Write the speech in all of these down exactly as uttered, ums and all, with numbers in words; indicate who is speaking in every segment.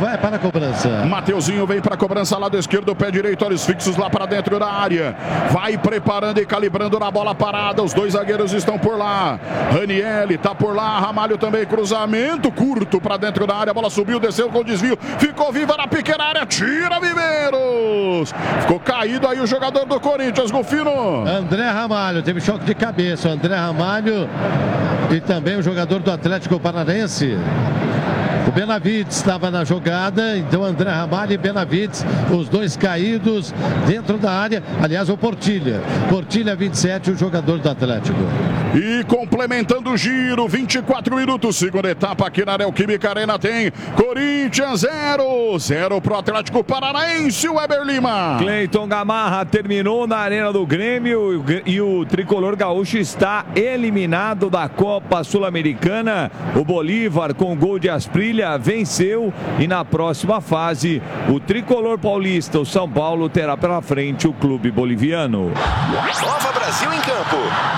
Speaker 1: vai para a cobrança.
Speaker 2: Mateuzinho vem para a cobrança, lado esquerdo, pé direito, olhos fixos lá para dentro da área. Vai preparando e calibrando na bola parada. Os dois zagueiros estão por lá. Raniel tá por lá. Ramalho também, cruzamento curto para dentro da área. A bola subiu, desceu com desvio. Ficou viva na pequena área. Tira Viveiros. Ficou caído aí o jogador do Corinthians, Golfino.
Speaker 1: André Ramalho, teve choque de cabeça. O André Ramalho e também o jogador do Atlético Paranaense. O Benavides estava na jogada, então André Ramalho e Benavides, os dois caídos dentro da área. Aliás, o Portilha. Portilha vinte e sete, o jogador do Atlético.
Speaker 2: E complementando o giro, vinte e quatro minutos, segunda etapa aqui na Neoquímica Arena tem Corinthians zero, zero pro Atlético Paranaense, o Weber Lima.
Speaker 3: Cleiton Gamarra terminou na Arena do Grêmio e o tricolor gaúcho está eliminado da Copa Sul-Americana. O Bolívar, com gol de Asprilla, venceu e na próxima fase o tricolor paulista, o São Paulo, terá pela frente o clube boliviano.
Speaker 4: Nova Brasil em campo.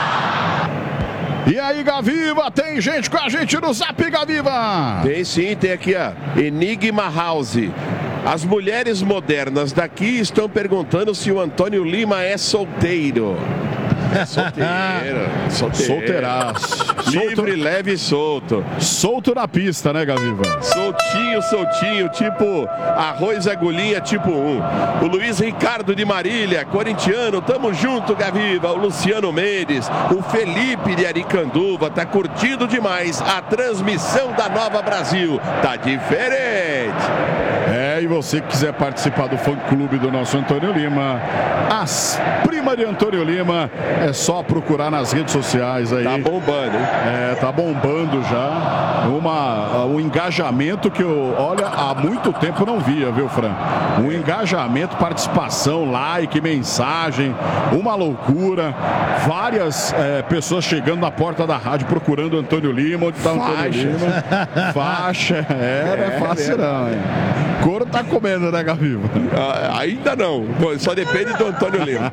Speaker 2: E aí, Gaviva, tem gente com a gente no Zap, Gaviva?
Speaker 5: Tem sim, tem aqui a Enigma House. As mulheres modernas daqui estão perguntando se o Antônio Lima é solteiro. É solteiro, solteiro.
Speaker 2: Solteiraço.
Speaker 5: Livre, solto, leve e solto.
Speaker 2: Solto na pista, né, Gaviva?
Speaker 5: Soltinho, soltinho, tipo arroz agulhinha tipo um. O Luiz Ricardo de Marília, corintiano, tamo junto, Gaviva. O Luciano Mendes, o Felipe de Aricanduva, tá curtindo demais a transmissão da Nova Brasil. Tá diferente.
Speaker 2: É, e você que quiser participar do fã-clube do nosso Antônio Lima, as primas de Antônio Lima, é só procurar nas redes sociais aí.
Speaker 5: Tá bombando, hein?
Speaker 2: É, tá bombando já. Uma, um engajamento que eu, olha, há muito tempo não via, viu, Fran? Um engajamento, participação, like, mensagem, uma loucura. Várias é, pessoas chegando na porta da rádio procurando Antônio Lima. Onde tá o Antônio Lima? Faixa. É, não é fácil não, hein? Couro tá comendo, né, Gaviva?
Speaker 5: Ah, ainda não. Só depende do Antônio Lima.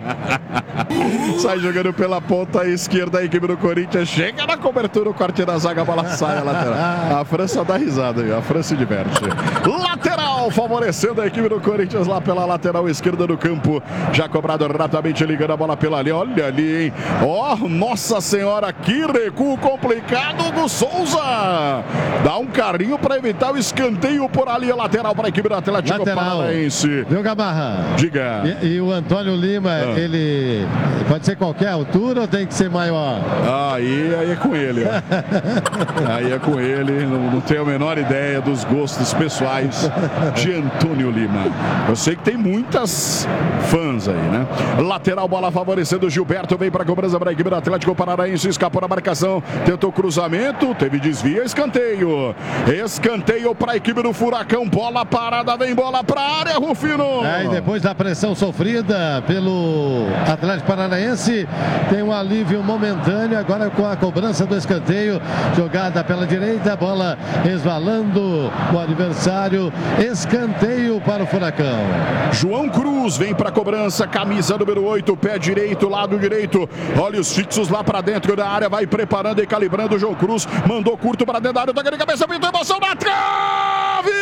Speaker 2: Sai jogando pela ponta esquerda a equipe do Corinthians. Chega na cobertura, o corte da zaga, a bola sai a lateral. A França dá risada aí, a França se diverte. Lateral, favorecendo a equipe do Corinthians lá pela lateral esquerda do campo. Já cobrado rapidamente, ligando a bola pela ali. Olha ali, hein? Ó, oh, nossa senhora, que recuo complicado do Souza. Dá um carinho para evitar o escanteio por ali, a lateral para a equipe do Atlético Paranaense.
Speaker 1: Viu, Gamarra?
Speaker 2: Diga.
Speaker 1: E, e o Antônio Lima, ah. ele pode ser qualquer altura ou tem que ser maior?
Speaker 2: Aí, aí é com ele. Ó. Aí é com ele. Não, não tenho a menor ideia dos gostos pessoais de Antônio Lima. Eu sei que tem muitas fãs aí, né? Lateral, bola favorecendo o Gilberto. Vem para a cobrança para a equipe do Atlético Paranaense. Escapou na marcação. Tentou cruzamento. Teve desvio. Escanteio. Escanteio para a equipe do Furacão. Bola parada. Vem bola para a área, Rufino.
Speaker 1: É, e depois da pressão sofrida pelo Atlético Paranaense, tem um alívio momentâneo. Agora com a cobrança do escanteio. Jogada pela direita. Bola resvalando o adversário. Escanteio para o Furacão.
Speaker 2: João Cruz vem para a cobrança. Camisa número oito. Pé direito, lado direito. Olhos fixos lá para dentro da área. Vai preparando e calibrando o João Cruz. Mandou curto para dentro da área. Toca de cabeça. Pintou emoção na trave!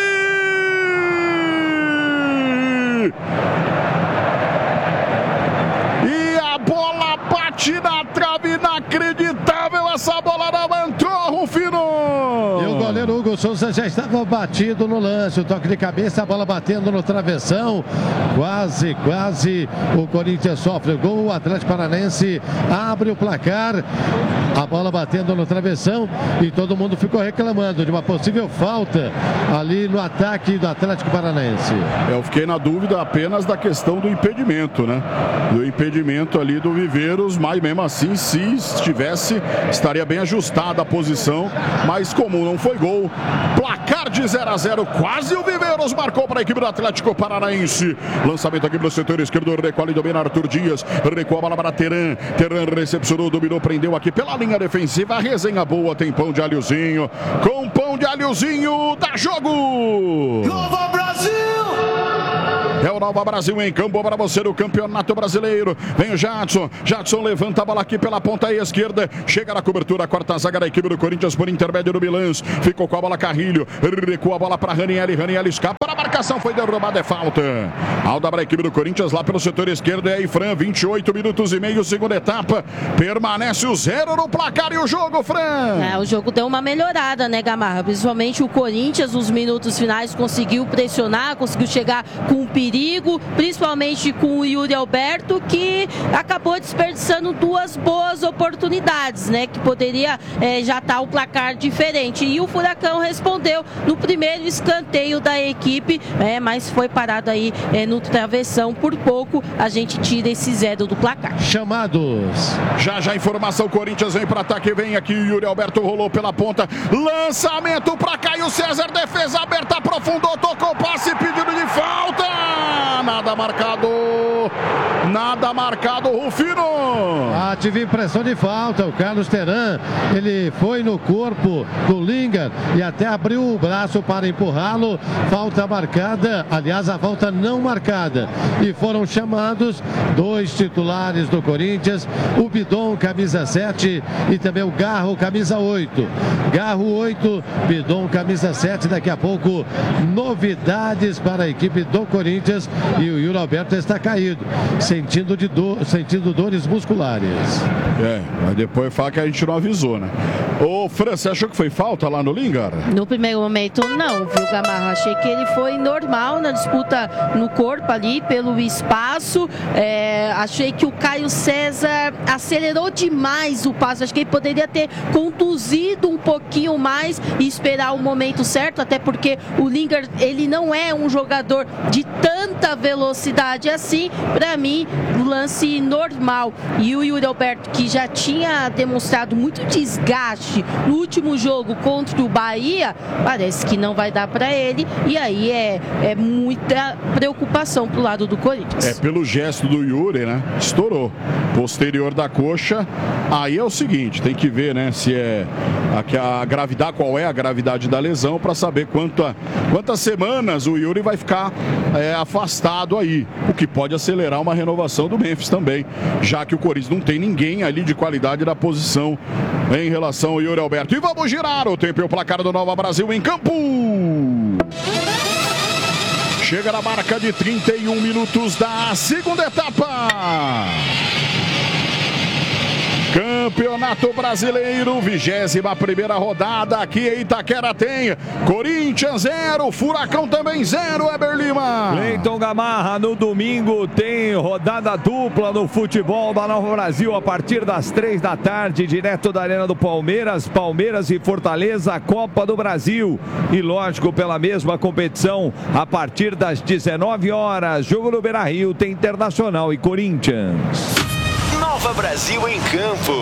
Speaker 2: E a bola bate na trave. Inacreditável. Essa bola não entrou, Rufino.
Speaker 1: E o goleiro Hugo Souza já estava batido no lance. O toque de cabeça, a bola batendo no travessão. Quase, quase o Corinthians sofre o gol. O Atlético Paranaense abre o placar. A bola batendo no travessão e todo mundo ficou reclamando de uma possível falta ali no ataque do Atlético Paranaense.
Speaker 2: Eu fiquei na dúvida apenas da questão do impedimento, né? Do impedimento ali do Viveiros, mas mesmo assim, se estivesse, estaria bem ajustada a posição, mas como não foi gol, placar de zero a zero, quase o Viveiros marcou para a equipe do Atlético Paranaense. Lançamento aqui no setor esquerdo, recolhe, domina Arthur Dias, recua a bola para Teran, Teran recepcionou, dominou, prendeu aqui pela linha defensiva, a resenha boa, tem pão de alhozinho, com pão de alhozinho, dá jogo!
Speaker 4: Nova Brasil!
Speaker 2: É o Nova Brasil em campo para você no Campeonato Brasileiro. Vem o Jadson. Jadson levanta a bola aqui pela ponta esquerda. Chega na cobertura, corta a zaga da equipe do Corinthians por intermédio do Milans. Ficou com a bola Carrilho. Recua a bola para Ranieri. Ranieri escapa para a marcação. Foi derrubada, é falta. Alda para a equipe do Corinthians lá pelo setor esquerdo. É aí, Fran. vinte e oito minutos e meio, segunda etapa. Permanece o zero no placar e o jogo, Fran.
Speaker 6: É, o jogo deu uma melhorada, né, Gamarra? Principalmente o Corinthians, nos minutos finais, conseguiu pressionar, conseguiu chegar com perigo, principalmente com o Yuri Alberto, que acabou desperdiçando duas boas oportunidades, né? Que poderia é, já estar o placar diferente. E o Furacão respondeu no primeiro escanteio da equipe, é, mas foi parado aí é, no travessão. Por pouco a gente tira esse zero do placar.
Speaker 1: Chamados.
Speaker 2: Já já informação, Corinthians vem para ataque, vem aqui o Yuri Alberto, rolou pela ponta, lançamento para Caio César, defesa aberta, aprofundou, tocou passe, pedido de falta, nada marcado, nada marcado, Rufino.
Speaker 1: Ah, tive impressão de falta, o Carlos Teran, ele foi no corpo do Lingard e até abriu o braço para empurrá-lo, falta marcada, aliás a falta não marcada, e foram chamados dois titulares do Corinthians, o Bidon, camisa sete, e também o Garro, camisa oito. Garro oito, Bidon, camisa sete. Daqui a pouco, novidades para a equipe do Corinthians. E o Yuri Alberto está caído, sentindo, de do... sentindo dores musculares.
Speaker 2: É, mas depois fala que a gente não avisou, né? Ô, Fran, você achou que foi falta lá no Lingard?
Speaker 6: No primeiro momento, não, viu, Gamarra? Achei que ele foi normal na disputa no corpo ali, pelo espaço. É, achei que o Caio César acelerou demais o passo. Acho que ele poderia ter conduzido um pouquinho mais e esperar o momento certo, até porque o Lingard, ele não é um jogador de tanta velocidade assim. Para mim, o lance normal. E o Yuri Alberto, que já tinha demonstrado muito desgaste no último jogo contra o Bahia, parece que não vai dar para ele, e aí é, é muita preocupação pro lado do Corinthians.
Speaker 2: É, pelo gesto do Yuri, né? Estourou. Posterior da coxa. Aí é o seguinte, tem que ver, né, se é a, a gravidade, qual é a gravidade da lesão, para saber quanta, quantas semanas o Yuri vai ficar é, afastado aí, o que pode acelerar uma renovação do Memphis também, já que o Corinthians não tem ninguém ali de qualidade da posição em relação ao Yuri Alberto. E vamos girar o tempo e o placar do Nova Brasil em campo. Chega na marca de trinta e um minutos da segunda etapa. Campeonato Brasileiro, vigésima primeira rodada, aqui em Itaquera tem Corinthians zero, Furacão também zero, Eber Lima.
Speaker 3: Cleiton Gamarra, no domingo tem rodada dupla no futebol da Nova Brasil, a partir das três da tarde, direto da Arena do Palmeiras, Palmeiras e Fortaleza, Copa do Brasil. E lógico, pela mesma competição, a partir das dezenove horas, jogo no Beira-Rio, tem Internacional e Corinthians.
Speaker 4: Nova Brasil em campo.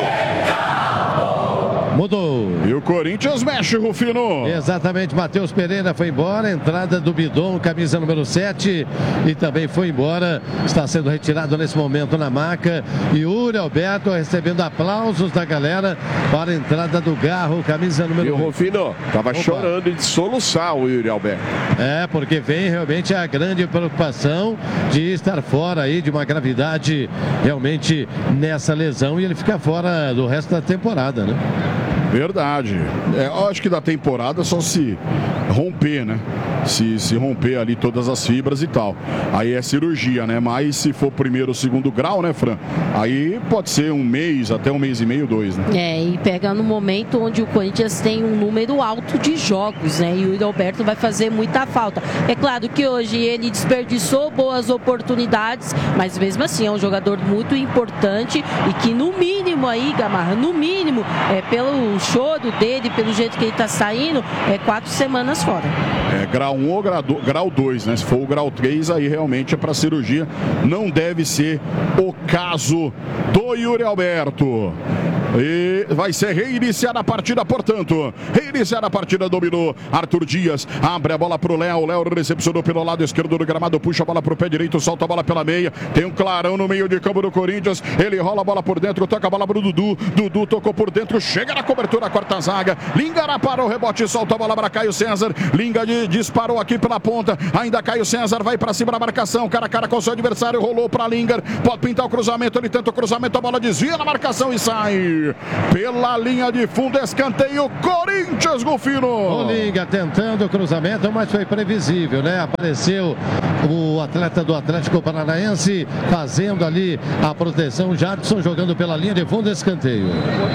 Speaker 1: Mudou.
Speaker 2: E o Corinthians mexe, Rufino.
Speaker 1: Exatamente, Matheus Pereira foi embora, entrada do Bidon, camisa número sete, e também foi embora, está sendo retirado nesse momento na maca. E Yuri Alberto recebendo aplausos da galera para a entrada do Garro, camisa número
Speaker 5: E o Rufino tava Opa. chorando de soluçar o Yuri Alberto.
Speaker 1: É, porque vem realmente a grande preocupação de estar fora aí de uma gravidade realmente nessa lesão, e ele fica fora do resto da temporada, né?
Speaker 2: Verdade. É, eu acho que da temporada só se romper, né? Se, se romper ali todas as fibras e tal. Aí é cirurgia, né? Mas se for primeiro ou segundo grau, né, Fran? Aí pode ser um mês, até um mês e meio, dois, né?
Speaker 6: É, e pega no momento onde o Corinthians tem um número alto de jogos, né? E o Roberto vai fazer muita falta. É claro que hoje ele desperdiçou boas oportunidades, mas mesmo assim é um jogador muito importante e que no mínimo aí, Gamarra, no mínimo, é, pelo choro dele, pelo jeito que ele tá saindo, é quatro semanas fora.
Speaker 2: É, grau um ou grau dois, né? Se for o grau três, aí realmente é para cirurgia. Não deve ser o caso do Yuri Alberto. E vai ser reiniciada a partida, portanto. Reiniciada a partida, dominou Arthur Dias. Abre a bola pro Léo. Léo recepcionou pelo lado esquerdo do gramado. Puxa a bola pro pé direito. Solta a bola pela meia. Tem um clarão no meio de campo do Corinthians. Ele rola a bola por dentro. Toca a bola pro Dudu. Dudu tocou por dentro. Chega na cobertura, corta a zaga. Lingará para o rebote. Solta a bola para Caio César. Linga de, disparou aqui pela ponta. Ainda Caio César vai para cima da marcação. Cara a cara com o seu adversário. Rolou para Lingar. Pode pintar o cruzamento. Ele tenta o cruzamento. A bola desvia na marcação e sai pela linha de fundo. Escanteio. Corinthians, Golfino.
Speaker 1: O Linga tentando o cruzamento, mas foi previsível, né? Apareceu o atleta do Atlético Paranaense fazendo ali a proteção. Jadson jogando pela linha de fundo. Escanteio.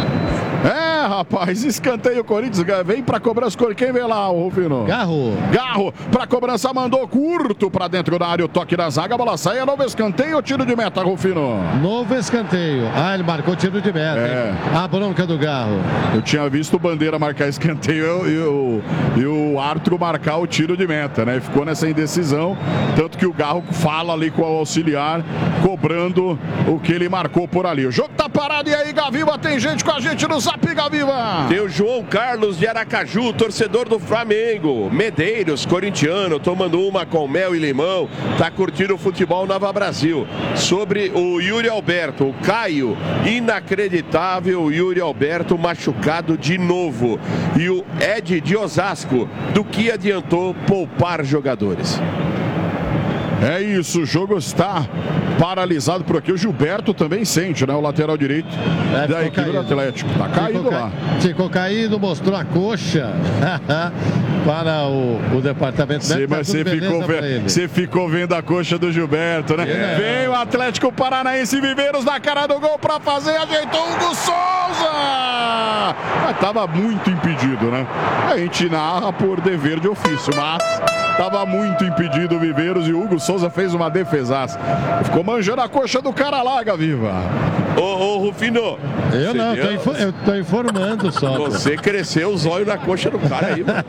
Speaker 2: É, rapaz, escanteio Corinthians, vem pra cobrança, quem vem lá, o Rufino?
Speaker 1: Garro.
Speaker 2: Garro, pra cobrança, mandou curto pra dentro da área, o toque da zaga, a bola sai, é novo escanteio, tiro de meta, Rufino.
Speaker 1: Novo escanteio, ah, ele marcou tiro de meta, é. A bronca do Garro.
Speaker 2: Eu tinha visto o Bandeira marcar escanteio e o, e o Arthur marcar o tiro de meta, né, ficou nessa indecisão, tanto que o Garro fala ali com o auxiliar, cobrando o que ele marcou por ali. O jogo tá parado, e aí, Gaviva, tem gente com a gente no Zap, Gaviva.
Speaker 5: Tem o João Carlos de Aracaju, torcedor do Flamengo. Medeiros, corintiano, tomando uma com mel e limão. Tá curtindo o futebol Nova Brasil. Sobre o Yuri Alberto, o Caio, inacreditável, o Yuri Alberto machucado de novo. E o Ed de Osasco, do que adiantou poupar jogadores.
Speaker 2: É isso, o jogo está paralisado por aqui. O Gilberto também sente, né? O lateral direito é, da equipe caído. do Atlético. Tá caído ficou lá.
Speaker 1: Ca... Ficou caído, mostrou a coxa para o, o departamento médico.
Speaker 2: Mas você ficou, ve... ficou vendo a coxa do Gilberto, né? É. Vem o Atlético Paranaense, Viveiros na cara do gol para fazer, ajeitou o Hugo Souza! Mas tava muito impedido, né? A gente narra por dever de ofício, mas tava muito impedido o Viveiros e o Hugo Souza fez uma defesaça. Ficou manjando a coxa do cara lá, Gaviva.
Speaker 5: Ô, ô Rufino.
Speaker 1: Eu não, tô info eu tô informando só.
Speaker 5: Você pô. cresceu o zóio na coxa do cara aí, mano.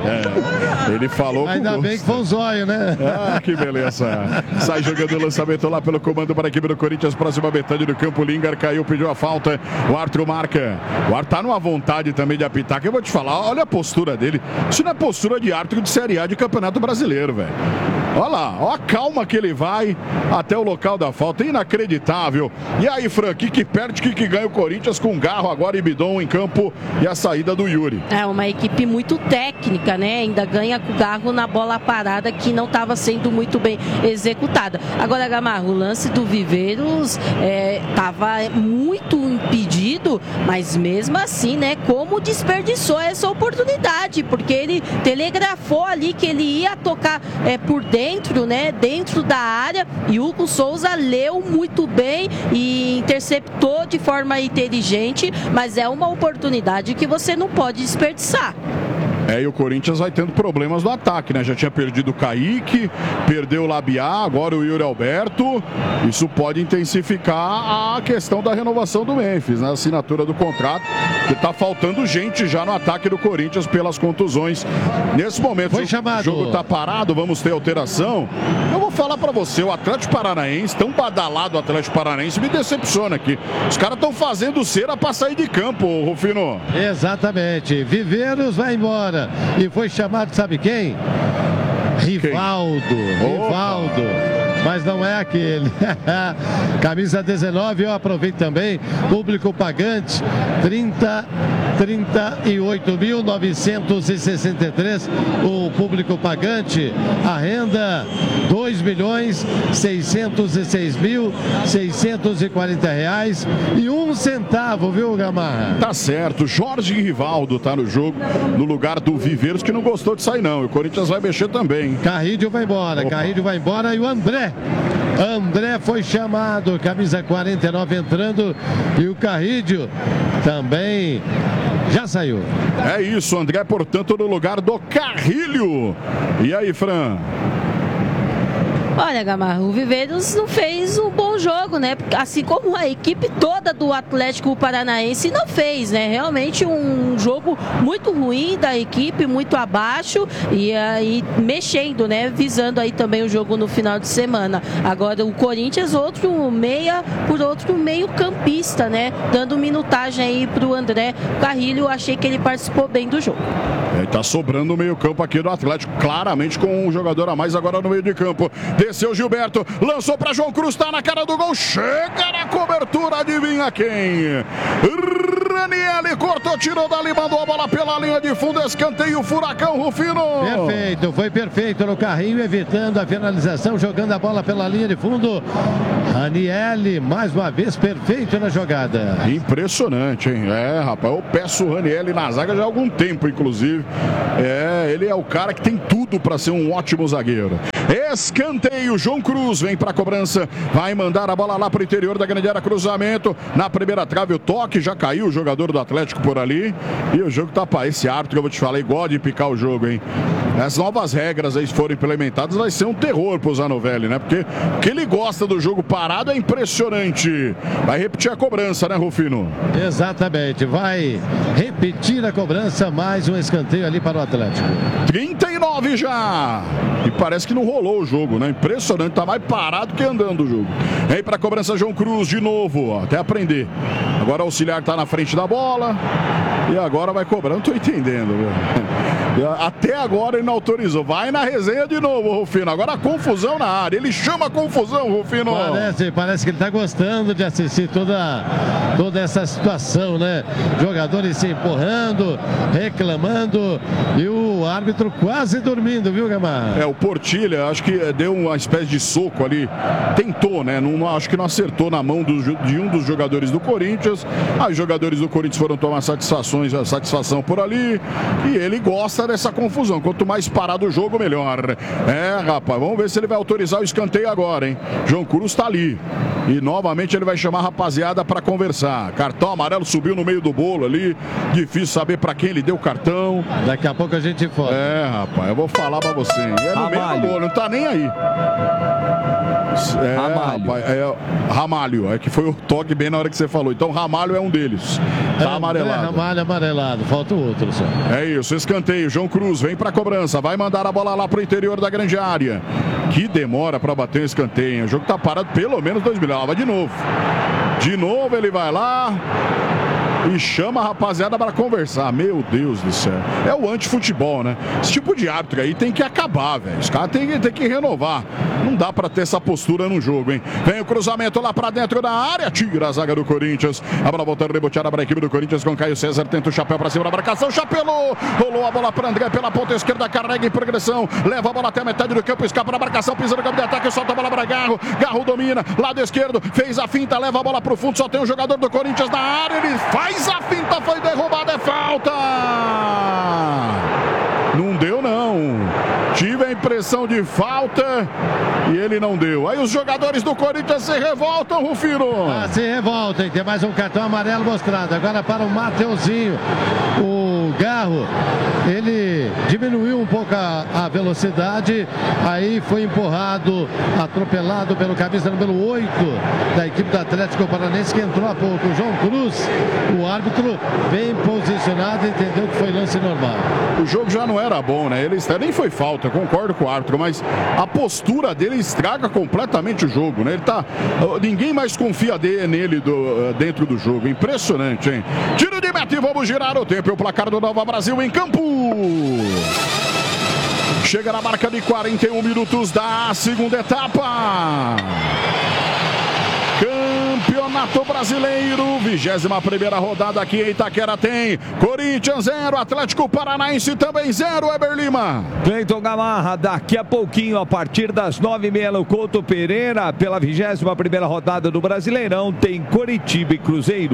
Speaker 2: É, ele falou com
Speaker 1: Ainda bem que foi um zóio, né?
Speaker 2: Ah, que beleza. Sai jogando o lançamento lá pelo comando para a equipe do Corinthians. Próxima metade do campo. Lingar caiu, pediu a falta. O Arthur marca. O Arthur tá numa vontade também de apitar. Que eu vou te falar, olha a postura dele. Isso não é postura de Arthur de Série A de Campeonato Brasileiro, velho. Olha lá, olha a calma que ele vai até o local da falta, inacreditável. E aí, Fran, que que perde, que que ganha o Corinthians com Garro agora e Bidon em campo e a saída do Yuri.
Speaker 6: É uma equipe muito técnica, né? Ainda ganha com o Garro na bola parada que não estava sendo muito bem executada. Agora, Gamarro, o lance do Viveiros estava é, muito impedido, mas mesmo assim, né? Como desperdiçou essa oportunidade, porque ele telegrafou ali que ele ia tocar é, por dentro. Dentro, né, dentro da área, e o Hugo Souza leu muito bem e interceptou de forma inteligente, mas é uma oportunidade que você não pode desperdiçar.
Speaker 2: É, e o Corinthians vai tendo problemas no ataque, né? Já tinha perdido o Kaique, perdeu o Labiá, agora o Yuri Alberto. Isso pode intensificar a questão da renovação do Memphis, né? A assinatura do contrato, que tá faltando gente já no ataque do Corinthians pelas contusões. Nesse momento,
Speaker 1: Foi chamado.
Speaker 2: o jogo tá parado, vamos ter alteração. Eu vou falar pra você, o Atlético Paranaense, tão badalado o Atlético Paranaense, me decepciona aqui. Os caras estão fazendo cera pra sair de campo, Rufino.
Speaker 1: Exatamente. Viveiros vai embora. E foi chamado, sabe quem? Rivaldo. Quem? Rivaldo. Mas não é aquele. Camisa dezenove, eu aproveito também. Público pagante, trinta, trinta e oito mil novecentos e sessenta e três. O público pagante, a renda dois milhões seiscentos e seis mil seiscentos e quarenta reais e um centavo, viu, Gamarra?
Speaker 2: Tá certo. Jorge Rivaldo tá no jogo, no lugar do Viveiros, que não gostou de sair, não. O Corinthians vai mexer também.
Speaker 1: Carrídio vai embora, Opa. Carrídio vai embora e o André. André foi chamado, camisa quarenta e nove entrando, e o Carrídio também já saiu.
Speaker 2: É isso, André, portanto, no lugar do Carrilho. E aí, Fran?
Speaker 6: Olha, Gamarra, o Viveiros não fez um bom jogo, né? Assim como a equipe toda do Atlético Paranaense não fez, né? Realmente um jogo muito ruim da equipe, muito abaixo e aí mexendo, né? Visando aí também o jogo no final de semana. Agora o Corinthians, outro meia por outro meio campista, né? Dando minutagem aí pro André Carrilho, achei que ele participou bem do jogo.
Speaker 2: É, tá sobrando o meio campo aqui do Atlético, claramente com um jogador a mais agora no meio de campo. Desceu Gilberto, lançou para João Cruz, tá na cara do gol, chega na cobertura, adivinha quem? Ranieri cortou, tirou dali, mandou a bola pela linha de fundo, escanteio, Furacão, Rufino.
Speaker 1: Perfeito, foi perfeito no carrinho, evitando a finalização, jogando a bola pela linha de fundo. Ranieri, mais uma vez, perfeito na jogada.
Speaker 2: Impressionante, hein? É, rapaz, eu peço o Ranieri na zaga já há algum tempo, inclusive. É, ele é o cara que tem tudo para ser um ótimo zagueiro. Escanteio, João Cruz vem para a cobrança, vai mandar a bola lá para o interior da grande área, cruzamento, na primeira trave o toque, já caiu o jogador do Atlético por ali, e o jogo tá para esse árbitro que eu vou te falar, igual de picar o jogo, hein? As novas regras aí forem implementadas, vai ser um terror pro Zanovelli, né? Porque o que ele gosta do jogo parado é impressionante. Vai repetir a cobrança, né, Rufino?
Speaker 1: Exatamente, vai repetir a cobrança, mais um escanteio ali para o Atlético.
Speaker 2: trinta e nove já! E parece que não rolou o jogo, né? Impressionante, tá mais parado que andando o jogo. Vem pra cobrança João Cruz de novo, ó, até aprender. Agora o auxiliar tá na frente da bola. E agora vai cobrar, não tô entendendo, viu? Até agora ele não autorizou. Vai na resenha de novo, Rufino. Agora a confusão na área. Ele chama a confusão, Rufino.
Speaker 1: Parece, parece que ele tá gostando de assistir toda, toda essa situação, né? Jogadores se empurrando, reclamando e o árbitro quase dormindo, viu, Gamar?
Speaker 2: É, o Portilha, acho que deu uma espécie de soco ali. Tentou, né? Não, acho que não acertou na mão do, de um dos jogadores do Corinthians. Aí os jogadores do Corinthians foram tomar satisfações, a satisfação por ali. E ele gosta dessa confusão. Quanto mais parado o jogo, melhor. É, rapaz, vamos ver se ele vai autorizar o escanteio agora, hein? João Cruz tá ali. E novamente ele vai chamar a rapaziada para conversar. Cartão amarelo subiu no meio do bolo ali. Difícil saber para quem ele deu o cartão.
Speaker 1: Daqui a pouco a gente fala.
Speaker 2: É, rapaz, eu vou falar para você. É no meio do bolo, não tá nem aí. É,
Speaker 3: Ramalho.
Speaker 2: Rapaz, é, Ramalho, é que foi o toque bem na hora que você falou. Então Ramalho é um deles. Tá
Speaker 1: é,
Speaker 2: amarelado.
Speaker 1: É, Ramalho amarelado, falta o outro só.
Speaker 2: É isso, escanteio. João Cruz vem pra cobrança, vai mandar a bola lá pro interior da grande área. Que demora pra bater um escanteio, hein? O jogo tá parado pelo menos dois minutos. Ah, vai de novo. De novo ele vai lá e chama a rapaziada para conversar. Meu Deus do céu. É o antifutebol, né? Esse tipo de árbitro aí tem que acabar, velho. Os caras tem, tem que renovar. Não dá para ter essa postura no jogo, hein? Vem o cruzamento lá para dentro da área. Tira a zaga do Corinthians. A bola voltando, reboteada para a equipe do Corinthians com Caio César. Tenta o chapéu para cima da marcação. Chapelou. Rolou a bola para André pela ponta esquerda. Carrega em progressão. Leva a bola até a metade do campo. Escapa da marcação. Pisa no campo de ataque. Solta a bola para Garro. Garro domina. Lado esquerdo. Fez a finta. Leva a bola para o fundo. Só tem um jogador do Corinthians na área. Ele faz a finta. Foi derrubada. É falta. Não deu, não. Tive a impressão de falta e ele não deu. Aí os jogadores do Corinthians se revoltam, Rufino.
Speaker 1: Ah, se revoltam, tem mais um cartão amarelo mostrado. Agora para o Mateuzinho. O Garro, ele diminuiu um pouco a, a velocidade. Aí foi empurrado, atropelado pelo camisa número oito da equipe do Atlético Paranaense, que entrou há pouco. O João Cruz, o árbitro bem posicionado, entendeu que foi lance normal.
Speaker 2: O jogo já não era bom, né? Ele nem foi falta, eu concordo com o árbitro, mas a postura dele estraga completamente o jogo, né? Ele tá, ninguém mais confia de, nele do, dentro do jogo. Impressionante, hein? Tiro de meta e vamos girar o tempo. O placar do Nova Brasil em campo. Chega na marca de quarenta e um minutos da segunda etapa. Campeonato Brasileiro, vigésima primeira rodada aqui em Itaquera tem Corinthians zero, Atlético Paranaense também zero, Eber Lima.
Speaker 3: Cleiton Gamarra, daqui a pouquinho, a partir das nove e meia no Couto Pereira, pela vigésima primeira rodada do Brasileirão, tem Coritiba e Cruzeiro.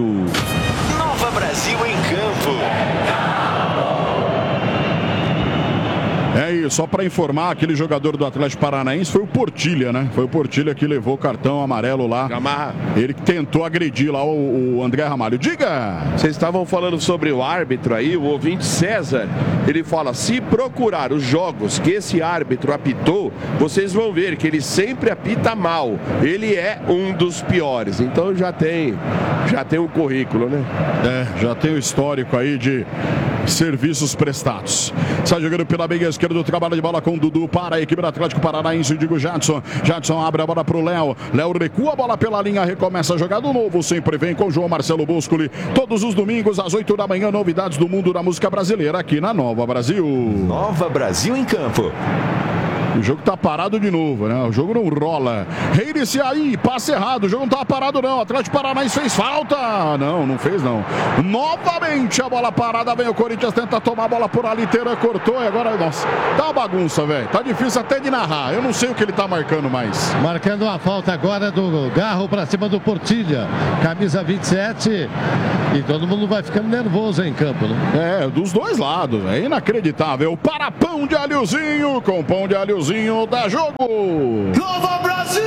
Speaker 4: Nova Brasil em campo.
Speaker 2: É isso, só para informar, aquele jogador do Atlético Paranaense foi o Portilha, né? Foi o Portilha que levou o cartão amarelo lá.
Speaker 5: Gamarra.
Speaker 2: Ele que tentou agredir lá o, o André Ramalho. Diga!
Speaker 5: Vocês estavam falando sobre o árbitro aí, o ouvinte César, ele fala, se procurar os jogos que esse árbitro apitou, vocês vão ver que ele sempre apita mal. Ele é um dos piores. Então já tem, já tem um currículo, né?
Speaker 2: É, já tem o histórico aí de serviços prestados. Sai jogando pela meia esquerda do trabalho de bola com o Dudu para a equipe do Atlético Paranaense, digo Jadson. Jadson abre a bola para o Léo. Léo recua a bola pela linha, recomeça a jogar do novo. Sempre vem com João Marcelo Boscoli. Todos os domingos às oito da manhã, novidades do mundo da música brasileira aqui na Nova Brasil.
Speaker 4: Nova Brasil em campo.
Speaker 2: O jogo tá parado de novo, né? O jogo não rola. Reinicia aí, passe errado. O jogo não tá parado, não. Atlético Paranaense fez falta. Não, não fez, não. Novamente a bola parada. Vem o Corinthians, tenta tomar a bola por ali. Teran cortou e agora, nossa, tá uma bagunça, velho. Tá difícil até de narrar. Eu não sei o que ele tá marcando mais.
Speaker 1: Marcando a falta agora do Garro pra cima do Portilha. Camisa vinte e sete. E todo mundo vai ficando nervoso em campo, né?
Speaker 2: É, dos dois lados. É inacreditável. Para pão de alhozinho com pão de alhozinho. Da jogo.
Speaker 4: Nova Brasil!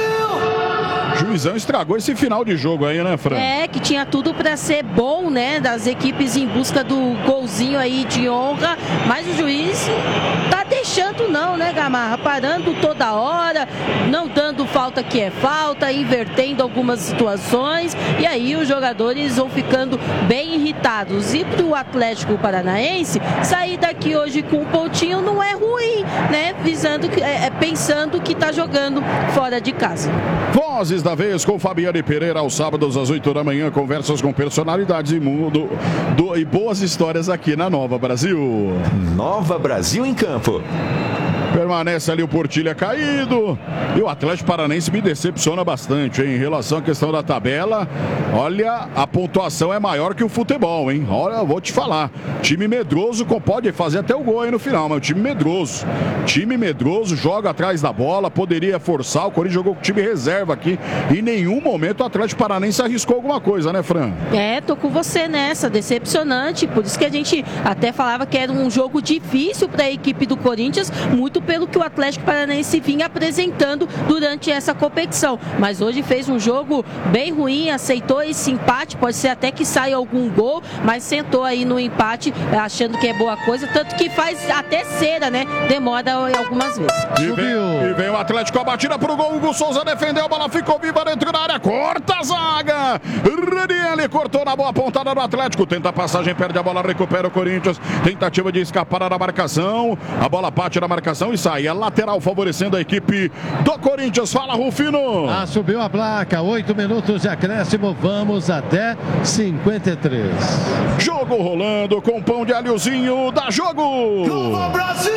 Speaker 2: Juizão estragou esse final de jogo aí, né, Fran?
Speaker 6: É, que tinha tudo para ser bom, né? Das equipes em busca do golzinho aí de honra. Mas o juiz tá deixando não, né, Gamarra? Parando toda hora, não dando falta que é falta, invertendo algumas situações. E aí os jogadores vão ficando bem irritados. E pro Atlético Paranaense, sair daqui hoje com um pontinho não é ruim, né? Visando que, é, pensando que tá jogando fora de casa.
Speaker 2: Vozes da vez com Fabiane Pereira aos sábados às oito da manhã, conversas com personalidades e mundo do, e boas histórias aqui na Nova Brasil.
Speaker 4: Nova Brasil em campo.
Speaker 2: Permanece ali o Portilha caído. E o Atlético Paranaense me decepciona bastante, hein? Em relação à questão da tabela. Olha, a pontuação é maior que o futebol, hein? Olha, eu vou te falar. Time medroso pode fazer até o gol aí no final, mas o time medroso. Time medroso, joga atrás da bola, poderia forçar. O Corinthians jogou com o time reserva aqui. Em nenhum momento o Atlético Paranaense arriscou alguma coisa, né, Fran?
Speaker 6: É, tô com você nessa. Decepcionante. Por isso que a gente até falava que era um jogo difícil para a equipe do Corinthians, muito pelo que o Atlético Paranaense vinha apresentando durante essa competição. Mas hoje fez um jogo bem ruim, aceitou esse empate, pode ser até que saia algum gol, mas sentou aí no empate, achando que é boa coisa, tanto que faz até cera, né? Demora algumas vezes.
Speaker 2: E vem, e vem o Atlético, a batida pro gol, Hugo Souza defendeu, a bola ficou viva dentro da área, corta a zaga, Ranieri cortou na boa pontada do Atlético, tenta a passagem, perde a bola, recupera o Corinthians, tentativa de escapar da marcação, a bola bate na marcação e sai, a lateral favorecendo a equipe do Corinthians. Fala, Rufino.
Speaker 1: Ah, subiu a placa, oito minutos de acréscimo, vamos até cinquenta e três.
Speaker 2: Jogo rolando com pão de alhozinho, da jogo.
Speaker 4: Nova Brasil!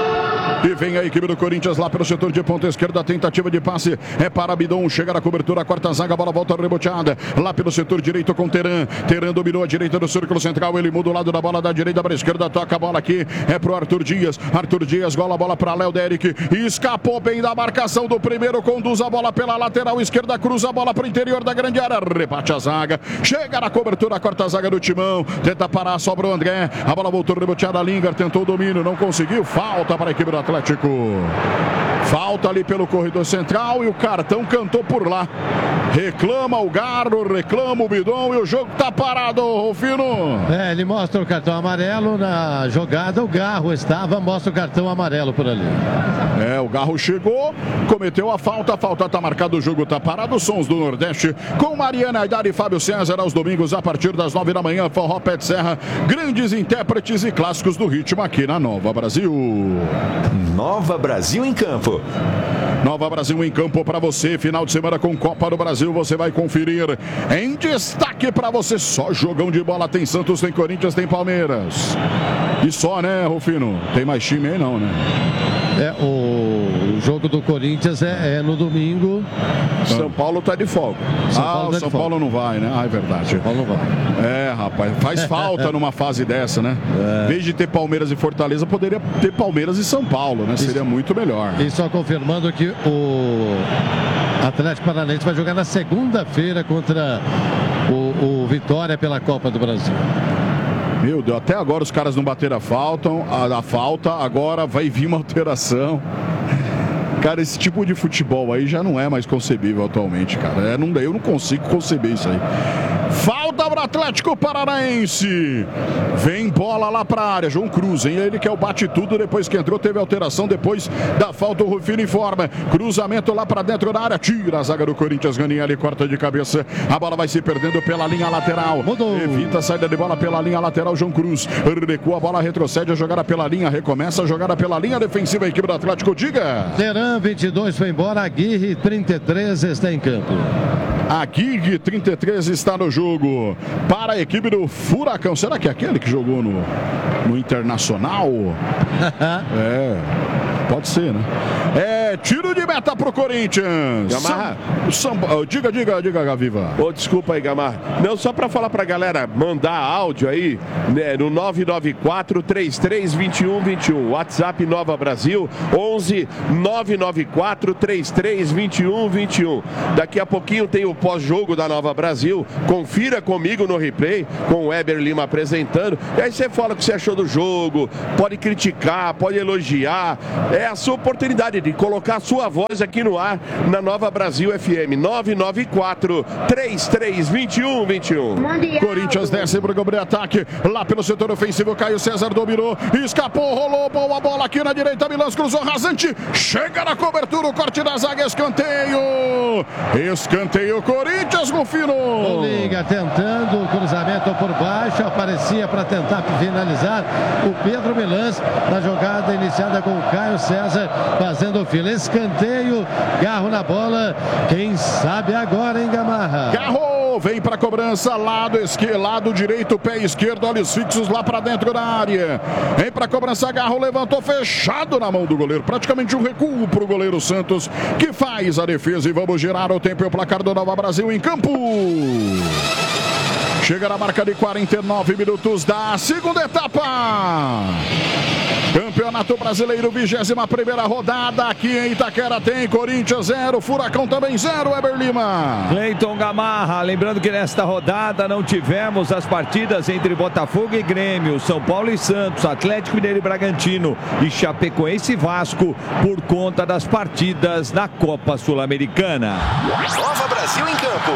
Speaker 2: E vem a equipe do Corinthians lá pelo setor de ponta esquerda, tentativa de passe é para Bidon, chega na cobertura, a quarta zaga, a bola volta reboteada, lá pelo setor direito com Teran, Teran dominou a direita do círculo central, ele muda o lado da bola da direita para a esquerda, toca a bola aqui, é pro Arthur Dias, Arthur Dias, gola a bola para Léo Derek, escapou bem da marcação do primeiro, conduz a bola pela lateral esquerda, cruza a bola para o interior da grande área, rebate a zaga, chega na cobertura, a quarta zaga do Timão, tenta parar, sobra o André, a bola voltou reboteada, Lingard tentou o domínio, não conseguiu, falta para a equipe do Atlético. Falta ali pelo corredor central e o cartão cantou por lá. Reclama o Garro, reclama o Bidon e o jogo tá parado, Rufino.
Speaker 1: É, ele mostra o cartão amarelo na jogada, o Garro estava, mostra o cartão amarelo por ali.
Speaker 2: É, o Garro chegou, cometeu a falta, a falta tá marcada, o jogo tá parado. Sons do Nordeste com Mariana Aidar e Fábio César aos domingos a partir das nove da manhã. Forró Pé de Serra, grandes intérpretes e clássicos do ritmo aqui na Nova Brasil.
Speaker 4: Nova Brasil em campo.
Speaker 2: Nova Brasil em campo para você, final de semana com Copa do Brasil, você vai conferir em destaque para você, só jogão de bola, tem Santos, tem Corinthians, tem Palmeiras. E só, né, Rufino? Tem mais time aí não, né?
Speaker 1: É, o jogo do Corinthians é, é no domingo.
Speaker 5: São Paulo tá de folga.
Speaker 2: São ah, Paulo o tá São Paulo não vai, né? Ah, é verdade.
Speaker 1: São Paulo não vai.
Speaker 2: É, rapaz, faz falta numa fase dessa, né? É. Em vez de ter Palmeiras e Fortaleza, poderia ter Palmeiras e São Paulo, né? Isso. Seria muito melhor.
Speaker 1: E só confirmando que o Atlético Paranaense vai jogar na segunda-feira contra o, o Vitória pela Copa do Brasil.
Speaker 2: Meu Deus, até agora os caras não bateram a falta, a, a falta, agora vai vir uma alteração. Cara, esse tipo de futebol aí já não é mais concebível atualmente, cara. É, não, eu não consigo conceber isso aí. Falta para o Atlético Paranaense. Vem bola lá para a área. João Cruz, hein? Ele que é o bate-tudo. Depois que entrou, teve alteração. Depois da falta, o Rufino informa. Cruzamento lá para dentro da área. Tira a zaga do Corinthians. Ranieri corta de cabeça. A bola vai se perdendo pela linha lateral.
Speaker 1: Mudou.
Speaker 2: Evita a saída de bola pela linha lateral. João Cruz recua a bola, retrocede a jogada pela linha. Recomeça a jogada pela linha defensiva. A equipe do Atlético, diga.
Speaker 1: Teran, vinte e dois, foi embora. Aguirre, trinta e três, está em campo.
Speaker 2: Aguirre, trinta e três, está no jogo para a equipe do Furacão. Será que é aquele que jogou no, no Internacional? É, pode ser, né? É, tiro de meta pro Corinthians.
Speaker 5: Gamarra.
Speaker 2: Sam, Sam, diga, diga, diga, Gaviva.
Speaker 5: Ô, desculpa aí, Gamarra. Não, só pra falar pra galera mandar áudio aí, né, no nove nove quatro, três três dois um dois um. WhatsApp Nova Brasil, onze nove nove quatro, três três dois um dois um. Daqui a pouquinho tem o pós-jogo da Nova Brasil. Confira comigo no replay, com o Weber Lima apresentando. E aí você fala o que você achou do jogo, pode criticar, pode elogiar. É a sua oportunidade de colocar a sua voz aqui no ar na Nova Brasil F M. nove nove quatro, três três dois um dois um.
Speaker 2: Corinthians desce para o ataque. Lá pelo setor ofensivo, Caio César dominou, escapou, rolou, boa bola aqui na direita. Milans cruzou rasante, chega na cobertura, o corte da zaga, escanteio. Escanteio, Corinthians, Rufino.
Speaker 1: O Liga tentando o cruzamento por baixo, aparecia para tentar finalizar o Pedro Milans na jogada iniciada com o Caio César fazendo o fila. Escanteio, Garro na bola, quem sabe agora, hein, Gamarra?
Speaker 2: Garro vem para a cobrança, lado esquerdo, lado direito, pé esquerdo, olhos fixos lá para dentro da área. Vem para a cobrança, Garro levantou, fechado na mão do goleiro, praticamente um recuo para o goleiro Santos, que faz a defesa. E vamos girar o tempo e o placar do Nova Brasil em campo. Chega na marca de quarenta e nove minutos da segunda etapa. Campeonato Brasileiro, vigésima primeira rodada. Aqui em Itaquera tem Corinthians zero, Furacão também zero, Weber Lima.
Speaker 3: Cleiton Gamarra, lembrando que nesta rodada não tivemos as partidas entre Botafogo e Grêmio, São Paulo e Santos, Atlético Mineiro e Bragantino e Chapecoense e Vasco por conta das partidas da Copa Sul-Americana.
Speaker 4: Nova Brasil em campo.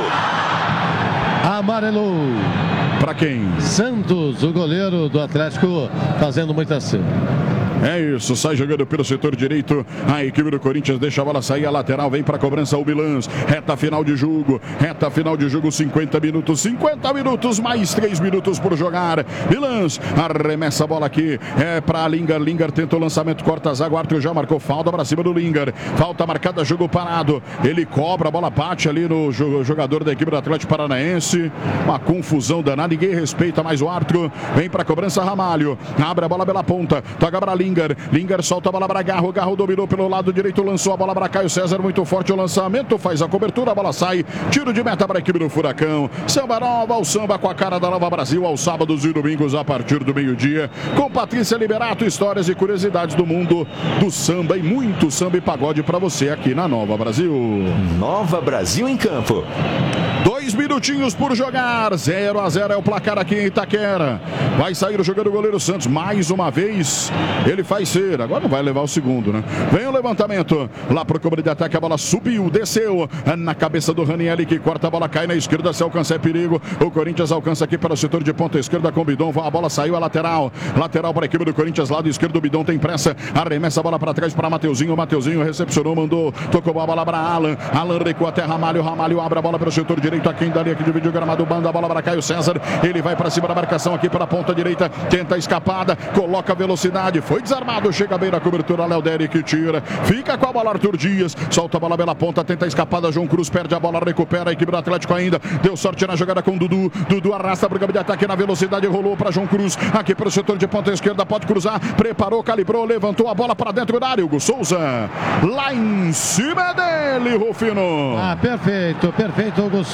Speaker 1: Amarelo.
Speaker 2: Para quem?
Speaker 1: Santos, o goleiro do Atlético, fazendo muita cena.
Speaker 2: É isso, sai jogando pelo setor direito. A equipe do Corinthians deixa a bola sair, a lateral vem para a cobrança o Milans. Reta final de jogo, reta final de jogo, cinquenta minutos, cinquenta minutos, mais três minutos por jogar. Milans arremessa a bola aqui, é para Lingar. Lingar tenta o lançamento, corta a zaga, o Arthur já marcou falta para cima do Lingar. Falta marcada, jogo parado. Ele cobra, a bola bate ali no jogador da equipe do Atlético Paranaense. Uma confusão danada, ninguém respeita mais o Arthur. Vem para a cobrança Ramalho, abre a bola pela ponta, toca para Lingar. Lingar solta a bola para Garro. Garro dominou pelo lado direito, lançou a bola para Caio César. Muito forte o lançamento, faz a cobertura, a bola sai. Tiro de meta para a equipe do Furacão. Samba Nova, o samba com a cara da Nova Brasil, aos sábados e domingos a partir do meio-dia. Com Patrícia Liberato, histórias e curiosidades do mundo do samba e muito samba e pagode para você aqui na Nova Brasil.
Speaker 4: Nova Brasil em campo.
Speaker 2: Dois minutinhos por jogar, zero a zero é o placar aqui em Itaquera. Vai sair o jogador do goleiro Santos mais uma vez. Ele faz ser, agora não vai levar o segundo, né? Vem o levantamento lá pro cobre de ataque, a bola subiu, desceu na cabeça do Ranieri, que corta a bola, cai na esquerda, se alcança é perigo. O Corinthians alcança aqui para o setor de ponta esquerda com o Bidon, a bola saiu a lateral. Lateral para a equipe do Corinthians, lado esquerdo, o Bidon tem pressa, arremessa a bola para trás para Mateuzinho. Mateuzinho recepcionou, mandou, tocou a bola para Alan. Alan recua até Ramalho, Ramalho abre a bola para o setor direito, aqui em Dali, aqui divide o gramado, banda a bola para Caio César. Ele vai para cima da marcação aqui para a ponta direita, tenta a escapada, coloca a velocidade, foi desarmado, chega bem na cobertura, Léo Derek tira, fica com a bola Arthur Dias, solta a bola pela ponta, tenta a escapada, João Cruz perde a bola, recupera a equipe do Atlético ainda, deu sorte na jogada com o Dudu, Dudu arrasta para o campo de ataque na velocidade, rolou para João Cruz, aqui pelo setor de ponta esquerda, pode cruzar, preparou, calibrou, levantou a bola para dentro da área, Hugo Souza, lá em cima dele, Rufino.
Speaker 1: Ah, perfeito, perfeito, Hugo Souza.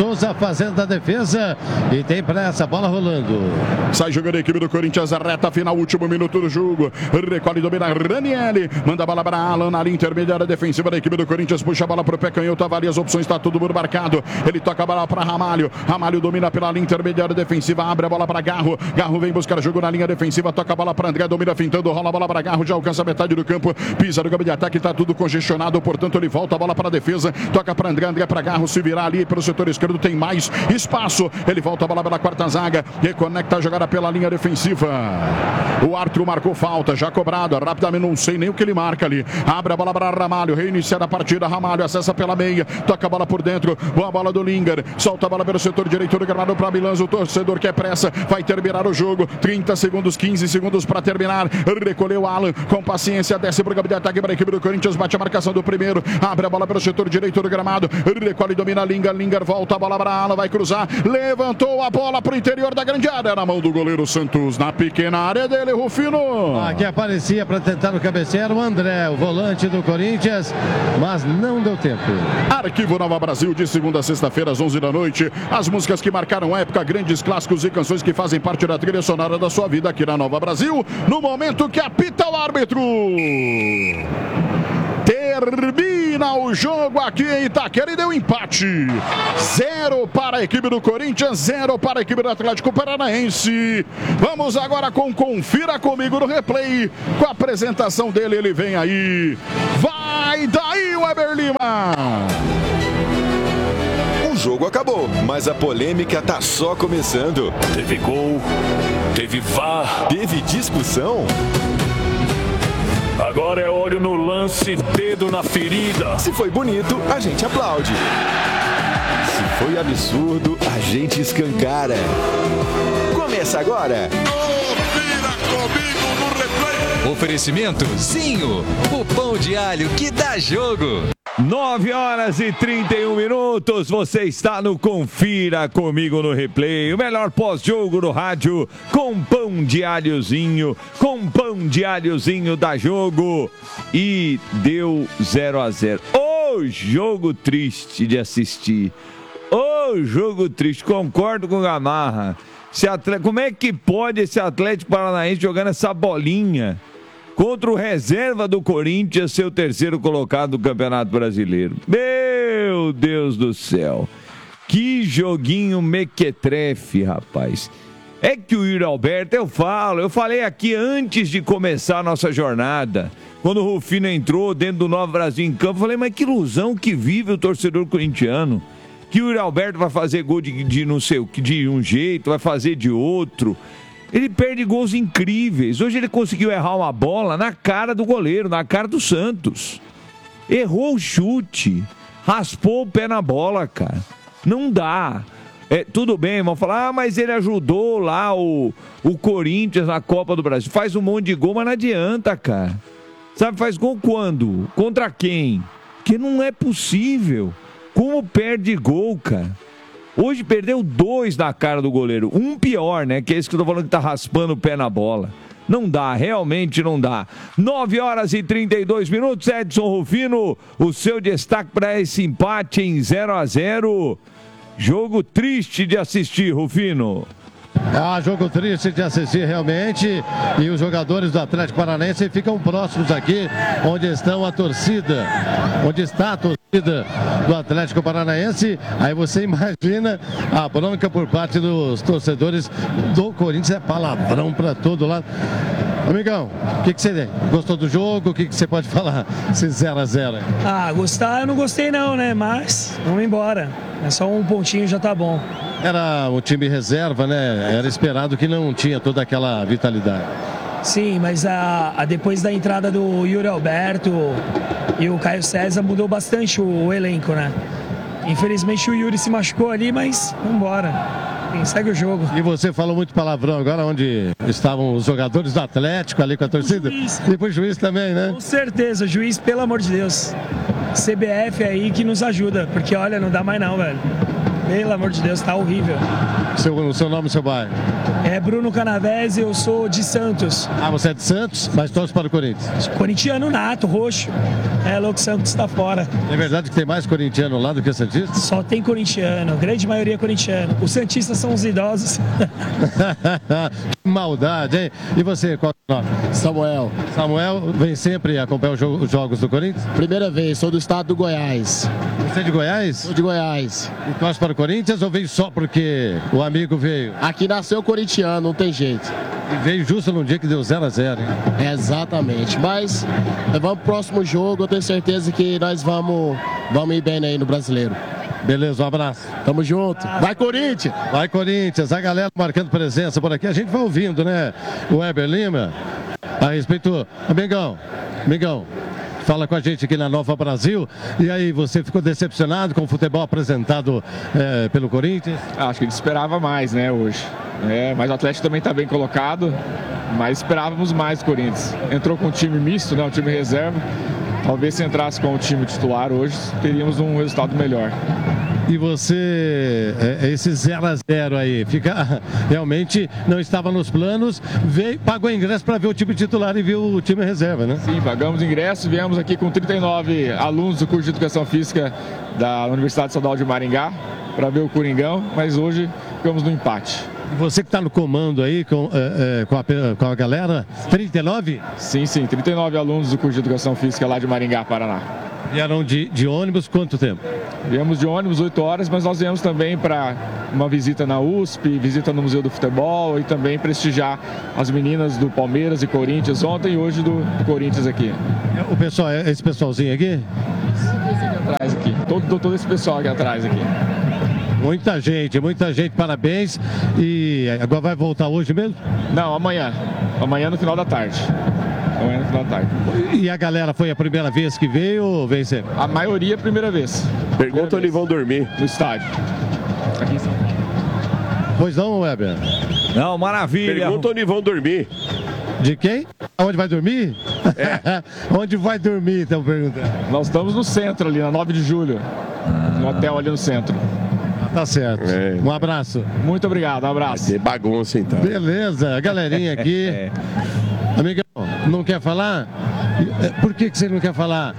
Speaker 1: Souza fazendo a defesa e tem pressa, bola rolando.
Speaker 2: Sai jogando a equipe do Corinthians, a reta final, último minuto do jogo. Recolhe, domina Ranieri, manda a bola para Alan na linha intermediária defensiva da equipe do Corinthians, puxa a bola para o pé canhoto, avalia as opções, está tudo marcado. Ele toca a bola para Ramalho, Ramalho domina pela linha intermediária defensiva, abre a bola para Garro, Garro vem buscar jogo na linha defensiva, toca a bola para André, domina fintando, rola a bola para Garro, já alcança a metade do campo, pisa no campo de ataque, está tudo congestionado, portanto ele volta a bola para a defesa, toca para André, André para Garro, se virar ali pelo setor esquerdo, tem mais espaço, ele volta a bola pela quarta zaga, reconecta a jogada pela linha defensiva. O Arthur marcou falta, já cobrado, rapidamente, não sei nem o que ele marca ali. Abre a bola para Ramalho, reiniciar a partida, Ramalho acessa pela meia, toca a bola por dentro, boa bola do Linger, solta a bola pelo setor direito do gramado para Milanzo, o torcedor quer pressa, vai terminar o jogo, trinta segundos, quinze segundos para terminar, recolheu o Alan, com paciência, desce para o campo de ataque para a equipe do Corinthians, bate a marcação do primeiro, abre a bola pelo setor direito do gramado, recolhe e domina Linger, Linger volta a bola para Alan, vai cruzar, levantou a bola para o interior da grande área, na mão do goleiro Santos, na pequena área dele, Rufino.
Speaker 1: Aqui aparecia para tentar o cabeceiro o André, o volante do Corinthians, mas não deu tempo.
Speaker 2: Arquivo Nova Brasil, de segunda a sexta-feira, às onze da noite. As músicas que marcaram época, grandes clássicos e canções que fazem parte da trilha sonora da sua vida aqui na Nova Brasil. No momento que apita o árbitro. Termina o jogo aqui em Itaquera e deu empate. Zero para a equipe do Corinthians, zero para a equipe do Atlético Paranaense. Vamos agora com Confira Comigo no replay. Com a apresentação dele, ele vem aí. Vai daí, Weber Lima!
Speaker 4: O jogo acabou, mas a polêmica tá só começando.
Speaker 7: Teve gol, teve V A R,
Speaker 4: teve discussão.
Speaker 7: Agora é olho no lance, dedo na ferida.
Speaker 4: Se foi bonito, a gente aplaude. Se foi absurdo, a gente escancara. Começa agora.
Speaker 8: Confira Comigo no replay.
Speaker 9: Oferecimento Zinho, o pão de alho que dá jogo.
Speaker 3: nove horas e trinta e um minutos, você está no Confira Comigo no Replay, o melhor pós-jogo do rádio, com pão de alhozinho, com pão de alhozinho da jogo, e deu zero a zero. Ô, jogo triste de assistir, ô, jogo triste, concordo com o Gamarra. Esse atleta, como é que pode esse Atlético Paranaense jogando essa bolinha contra o reserva do Corinthians, seu terceiro colocado do Campeonato Brasileiro? Meu Deus do céu, que joguinho mequetrefe, rapaz. É que o Yuri Alberto, eu falo, eu falei aqui antes de começar a nossa jornada, quando o Rufino entrou dentro do Nova Brasil em campo, eu falei, mas que ilusão que vive o torcedor corintiano, que o Yuri Alberto vai fazer gol de, de não sei o que, de um jeito, vai fazer de outro. Ele perde gols incríveis. Hoje ele conseguiu errar uma bola na cara do goleiro, na cara do Santos. Errou o chute, raspou o pé na bola, cara. Não dá. É, tudo bem, vão falar, ah, mas ele ajudou lá o, o Corinthians na Copa do Brasil. Faz um monte de gol, mas não adianta, cara. Sabe, faz gol quando? Contra quem? Porque não é possível. Como perde gol, cara? Hoje perdeu dois na cara do goleiro. Um pior, né? Que é esse que eu tô falando que tá raspando o pé na bola. Não dá, realmente não dá. nove horas e trinta e dois minutos. Edson Rufino, o seu destaque para esse empate em zero a zero. Jogo triste de assistir, Rufino.
Speaker 1: Ah, jogo triste de assistir realmente, e os jogadores do Atlético Paranaense ficam próximos aqui, onde estão a torcida, onde está a torcida do Atlético Paranaense. Aí você imagina a bronca por parte dos torcedores do Corinthians, é palavrão para todo lado. Amigão, o que, que você gostou do jogo? O que, que você pode falar? Esse zero a zero.
Speaker 10: Ah, gostar eu não gostei não, né? Mas vamos embora. É só um pontinho, já tá bom.
Speaker 1: Era o time reserva, né? Era esperado que não tinha toda aquela vitalidade.
Speaker 10: Sim, mas a, a depois da entrada do Yuri Alberto e o Caio César mudou bastante o, o elenco, né? Infelizmente o Yuri se machucou ali, mas vamos embora. Segue o jogo.
Speaker 1: E você falou muito palavrão agora, onde estavam os jogadores do Atlético ali com a torcida?
Speaker 10: Juiz.
Speaker 1: E pro juiz também, né?
Speaker 10: Com certeza, o juiz, pelo amor de Deus. C B F aí que nos ajuda, porque olha, não dá mais não, velho. Pelo amor de Deus, tá horrível.
Speaker 1: Seu, o seu nome e seu bairro?
Speaker 10: É Bruno Canavese, eu sou de Santos.
Speaker 1: Ah, você é de Santos, mas torce para o Corinthians.
Speaker 10: Corintiano nato, roxo. É louco, Santos está fora.
Speaker 1: É verdade que tem mais corintiano lá do que santista?
Speaker 10: Só tem corintiano, grande maioria corintiano. Os santistas são os idosos.
Speaker 1: Que maldade, hein? E você, qual é o nome?
Speaker 11: Samuel.
Speaker 1: Samuel vem sempre acompanhar os jo- os jogos do Corinthians?
Speaker 11: Primeira vez, sou do estado do Goiás.
Speaker 1: Você é de Goiás?
Speaker 11: Sou de Goiás.
Speaker 1: E torce para o Corinthians ou vem só porque o amigo veio?
Speaker 11: Aqui nasceu corintiano, não tem jeito.
Speaker 1: E veio justo num dia que deu zero a zero, hein?
Speaker 11: É, exatamente. Mas vamos pro próximo jogo, eu tenho certeza que nós vamos, vamos ir bem aí no Brasileiro.
Speaker 1: Beleza, um abraço.
Speaker 11: Tamo junto. Vai, Corinthians!
Speaker 1: Vai, Corinthians. A galera marcando presença por aqui. A gente vai ouvindo, né? O Weber Lima, a respeito... Amigão, amigão, fala com a gente aqui na Nova Brasil. E aí, você ficou decepcionado com o futebol apresentado é, pelo Corinthians?
Speaker 12: Acho que a gente esperava mais, né, hoje. É, mas o Atlético também está bem colocado, mas esperávamos mais do Corinthians. Entrou com um time misto, né, um time reserva. Talvez se entrasse com o time titular hoje, teríamos um resultado melhor.
Speaker 1: E você, esse zero a zero aí, fica, realmente não estava nos planos, veio, pagou ingresso para ver o time titular e viu o time reserva, né?
Speaker 12: Sim, pagamos ingresso, viemos aqui com trinta e nove alunos do curso de Educação Física da Universidade Estadual de Maringá para ver o Coringão, mas hoje ficamos no empate.
Speaker 1: Você que está no comando aí com, é, é, com, a, com a galera, trinta e nove?
Speaker 12: Sim, sim, trinta e nove alunos do curso de Educação Física lá de Maringá, Paraná.
Speaker 1: Vieram de, de ônibus quanto tempo?
Speaker 12: Viemos de ônibus oito horas, mas nós viemos também para uma visita na U S P, visita no Museu do Futebol e também prestigiar as meninas do Palmeiras e Corinthians ontem e hoje do Corinthians aqui.
Speaker 1: O pessoal, esse pessoalzinho aqui?
Speaker 12: Esse aqui atrás aqui, todo, todo esse pessoal aqui atrás aqui.
Speaker 1: Muita gente, muita gente, parabéns. E agora vai voltar hoje mesmo?
Speaker 12: Não, amanhã. Amanhã no final da tarde. Amanhã no final da tarde.
Speaker 1: E a galera foi a primeira vez que veio ou vem sempre?
Speaker 12: A maioria é a primeira vez.
Speaker 5: Pergunta onde vão dormir.
Speaker 12: No estádio. Aqui em São Paulo.
Speaker 1: Pois não, Weber?
Speaker 3: Não, maravilha.
Speaker 5: Pergunta onde vão dormir.
Speaker 1: De quem? Onde vai dormir? É. Onde vai dormir, estão perguntando.
Speaker 12: Nós estamos no centro ali, na nove de julho. No hotel ali no centro.
Speaker 1: Tá certo. É. Um abraço.
Speaker 12: Muito obrigado, um abraço.
Speaker 5: Vai ter bagunça então.
Speaker 1: Beleza, a galerinha aqui. É. Amigão, não quer falar? Por que, que você não quer falar?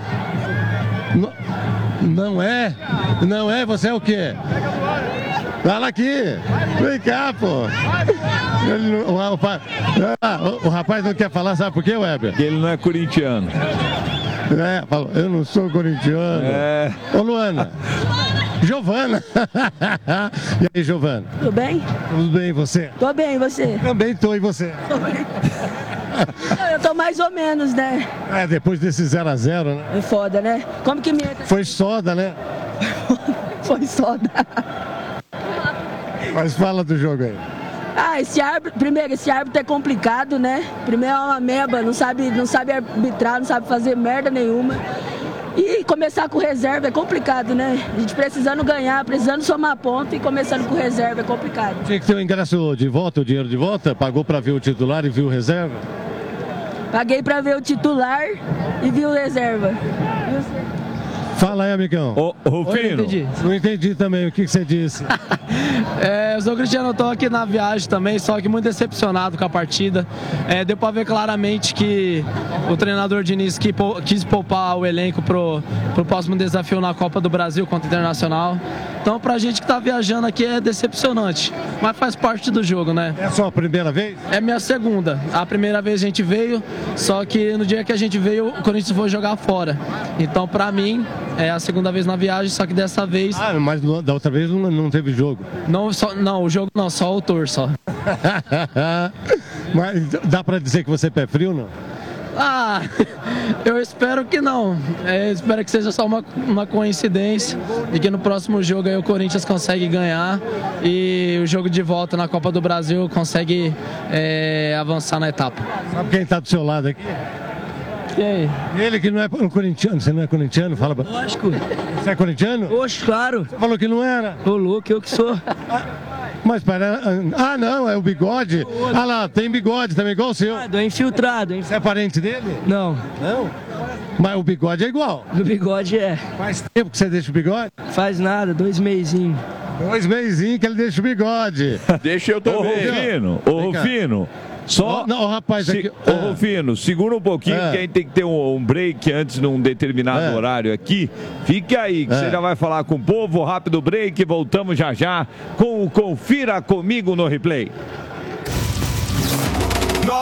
Speaker 1: Não, não é? Não é? Você é o quê? Fala aqui. Vem cá, pô. Ele, o, o, o, o rapaz não quer falar, sabe por quê, Weber?
Speaker 3: Porque ele não é corintiano.
Speaker 1: É, falou, eu não sou corintiano. É. Ô, Luana. Giovana. E aí, Giovana?
Speaker 13: Tudo bem?
Speaker 1: Tudo bem, e você?
Speaker 13: Tô bem, e você?
Speaker 1: Também tô, e você?
Speaker 13: Tô bem. Eu tô mais ou menos, né?
Speaker 1: É, depois desse zero a zero, né?
Speaker 13: É foda, né? Como que me entra?
Speaker 1: Foi soda, né?
Speaker 13: Foi soda.
Speaker 1: Mas fala do jogo aí.
Speaker 13: Ah, esse árbitro, primeiro, esse árbitro é complicado, né? Primeiro é uma meba, não sabe, não sabe arbitrar, não sabe fazer merda nenhuma. E começar com reserva é complicado, né? A gente precisando ganhar, precisando somar ponto e começando com reserva é complicado.
Speaker 1: Tinha que ter o ingresso de volta, o dinheiro de volta? Pagou pra ver o titular e viu o reserva?
Speaker 13: Paguei pra ver o titular e vi o reserva.
Speaker 1: Fala aí, amigão.
Speaker 3: Ô, Rufino.
Speaker 10: Oi, não entendi.
Speaker 1: Não entendi também o que, que você disse.
Speaker 10: É, eu sou Cristiano, estou aqui na viagem também, só que muito decepcionado com a partida. É, deu para ver claramente que o treinador Diniz que, quis poupar o elenco pro, pro próximo desafio na Copa do Brasil contra o Internacional. Então, pra gente que tá viajando aqui é decepcionante, mas faz parte do jogo, né?
Speaker 1: É a sua primeira vez?
Speaker 10: É minha segunda. A primeira vez a gente veio, só que no dia que a gente veio, o Corinthians foi jogar fora. Então, pra mim, é a segunda vez na viagem, só que dessa vez...
Speaker 1: Ah, mas da outra vez não, não teve jogo?
Speaker 10: Não, só, não, o jogo não, só o autor, só.
Speaker 1: Mas dá pra dizer que você é pé frio, não?
Speaker 10: Ah, eu espero que não. É, espero que seja só uma, uma coincidência e que no próximo jogo aí o Corinthians consegue ganhar e o jogo de volta na Copa do Brasil consegue é, avançar na etapa.
Speaker 1: Sabe quem tá do seu lado aqui?
Speaker 10: Quem?
Speaker 1: Ele que não é corintiano. Você não é corintiano? Fala.
Speaker 14: Lógico.
Speaker 1: Você é corintiano?
Speaker 14: Oxe, claro.
Speaker 1: Você falou que não era?
Speaker 14: Ô, louco, eu que sou.
Speaker 1: Mas para... Ah, não, é o bigode. Ah lá, tem bigode também, igual o seu.
Speaker 14: É infiltrado, hein?
Speaker 1: Você é parente dele?
Speaker 14: Não.
Speaker 1: Não? Mas o bigode é igual.
Speaker 14: O bigode é.
Speaker 1: Faz tempo que você deixa o bigode?
Speaker 14: Faz nada, dois meizinhos.
Speaker 1: Dois meizinhos que ele deixa o bigode.
Speaker 5: Deixa eu também.
Speaker 3: Ô, Rufino, ô, Rufino. Só.
Speaker 1: Oh, não, rapaz,
Speaker 3: se,
Speaker 1: aqui.
Speaker 3: Ô, ah. Rufino, segura um pouquinho,
Speaker 1: ah.
Speaker 3: que a gente tem que ter um, um break antes de um determinado ah. horário aqui. Fique aí, que ah. você já vai falar com o povo. Rápido break, voltamos já já com o Confira Comigo no Replay.